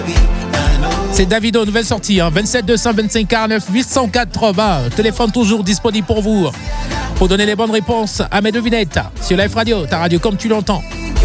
C'est Davido, nouvelle sortie, 27 225 49 880. Téléphone toujours disponible pour vous, pour donner les bonnes réponses à mes devinettes sur Life Radio, ta radio comme tu l'entends.